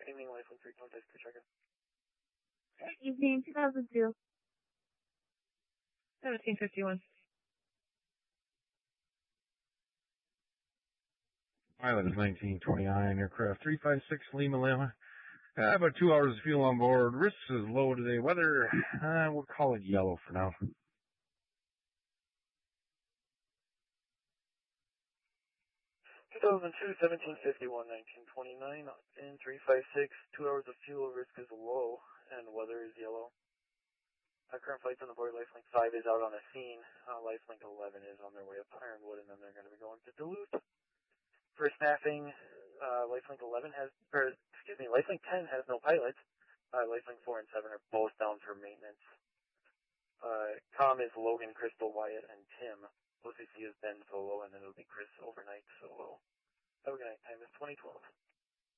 Good evening, Lifelink 3 contact crew checker. Evening, 2002. 1751. Pilot is 1929, aircraft 356 Lima Lima. About 2 hours of fuel on board. Risks is low today. Weather, we'll call it yellow for now. 2002, 1751, 1929, in 356, 2 hours of fuel, risk is low, and weather is yellow. Current flights on the board, Lifelink 5 is out on a scene. Lifelink 11 is on their way up to Ironwood, and then they're going to be going to Duluth. For staffing, Lifelink 11 Lifelink 10 has no pilots. Lifelink 4 and 7 are both down for maintenance. Com is Logan, Crystal, Wyatt, and Tim. OCC is Ben solo, and then it'll be Chris overnight solo. Have a good night. Time is 2012.